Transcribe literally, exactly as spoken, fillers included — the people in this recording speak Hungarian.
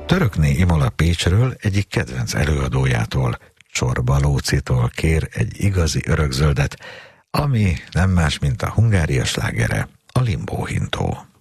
Törökné Imola Pécsről egyik kedvenc előadójától, Csorba Lócitól kér egy igazi örökzöldet, ami nem más, mint a Hungária slágere, a Limbó Hintó.